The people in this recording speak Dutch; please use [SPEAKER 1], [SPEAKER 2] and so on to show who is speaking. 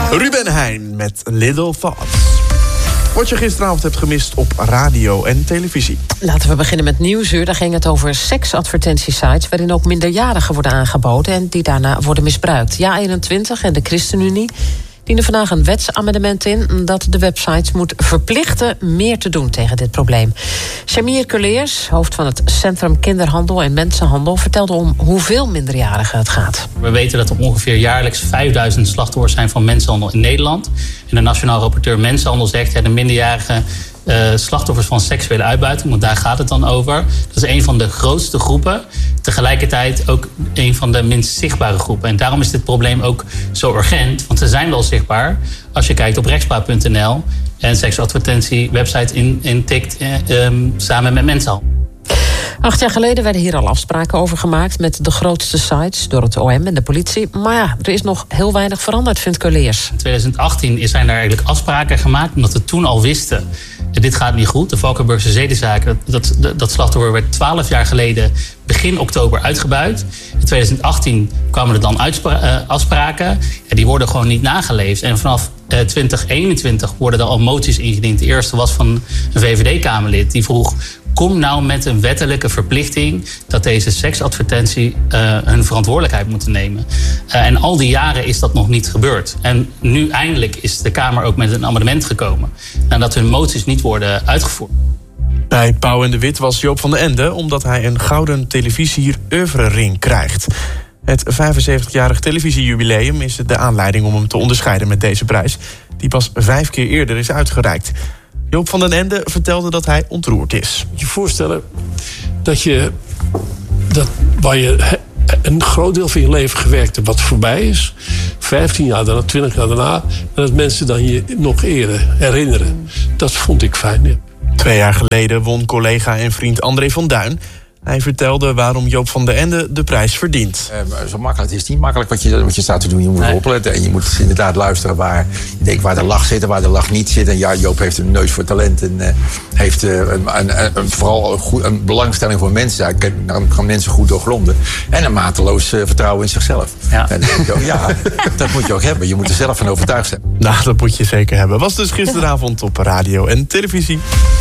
[SPEAKER 1] Ruben Heijn met Little Thoughts. Wat je gisteravond hebt gemist op radio en televisie.
[SPEAKER 2] Laten we beginnen met Nieuwsuur. Daar ging het over seksadvertentiesites waarin ook minderjarigen worden aangeboden en die daarna worden misbruikt. Ja21 en de ChristenUnie dienen vandaag een wetsamendement in dat de websites moet verplichten meer te doen tegen dit probleem. Shamir Kuleers, hoofd van het Centrum Kinderhandel en Mensenhandel, vertelde om hoeveel minderjarigen het gaat.
[SPEAKER 3] We weten dat er ongeveer jaarlijks 5000 slachtoffers zijn van mensenhandel in Nederland. En de Nationaal Rapporteur Mensenhandel zegt dat de minderjarigen slachtoffers van seksuele uitbuiting, want daar gaat het dan over. Dat is een van de grootste groepen. Tegelijkertijd ook een van de minst zichtbare groepen. En daarom is dit probleem ook zo urgent. Want ze zijn wel zichtbaar als je kijkt op rechtspraak.nl en seksadvertentie-website intikt samen met mensenhandel.
[SPEAKER 2] 8 jaar geleden werden hier al afspraken over gemaakt met de grootste sites door het OM en de politie. Maar ja, er is nog heel weinig veranderd, vindt Kuleers.
[SPEAKER 3] In 2018 zijn er eigenlijk afspraken gemaakt omdat we toen al wisten, dit gaat niet goed. De Valkenburgse zedenzaak, dat slachtoffer werd 12 jaar geleden begin oktober uitgebuit. In 2018 kwamen er dan afspraken. Ja, die worden gewoon niet nageleefd. En vanaf 2021 worden er al moties ingediend. De eerste was van een VVD-Kamerlid die vroeg: kom nou met een wettelijke verplichting dat deze seksadvertentie hun verantwoordelijkheid moeten nemen. En al die jaren is dat nog niet gebeurd. En nu eindelijk is de Kamer ook met een amendement gekomen nadat hun moties niet worden uitgevoerd.
[SPEAKER 1] Bij Pauw en de Wit was Joop van den Ende omdat hij een gouden televisier oeuvrering krijgt. Het 75-jarig televisiejubileum is de aanleiding om hem te onderscheiden met deze prijs, die pas 5 keer eerder is uitgereikt. Joop van den Ende vertelde dat hij ontroerd is.
[SPEAKER 4] Je voorstellen waar je een groot deel van je leven gewerkt hebt wat voorbij is, 15 jaar daarna, 20 jaar daarna, en dat mensen dan je nog eerder herinneren. Dat vond ik fijn. Ja.
[SPEAKER 1] 2 jaar geleden won collega en vriend André van Duin. Hij vertelde waarom Joop van den Ende de prijs verdient.
[SPEAKER 5] Zo makkelijk. Het is niet makkelijk wat je staat te doen. Je moet opletten en je moet inderdaad luisteren waar de lach zit en waar de lach niet zit. En ja, Joop heeft een neus voor talent en heeft vooral een belangstelling voor mensen. Hij kan mensen goed doorgronden. En een mateloos vertrouwen in zichzelf.
[SPEAKER 3] Ja.
[SPEAKER 5] En dat moet je ook hebben. Je moet er zelf van overtuigd zijn.
[SPEAKER 1] Nou, dat moet je zeker hebben. Was dus gisteravond op radio en televisie.